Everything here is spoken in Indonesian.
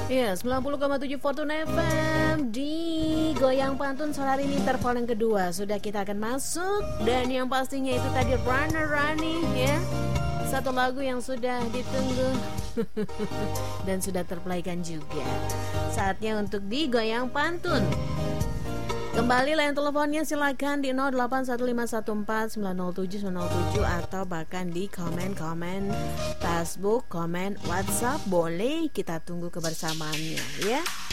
Iya, 90,7 Fortune FM di Goyang Pantun sore hari ini interval yang kedua. Sudah kita akan masuk. Dan yang pastinya itu tadi Runner Running ya. Satu lagu yang sudah ditunggu dan sudah terplaykan juga. Saatnya untuk di Goyang Pantun. Kembali line teleponnya silakan di 081514907907 atau bahkan di komen-komen Facebook, komen WhatsApp, boleh kita tunggu kebersamaannya ya.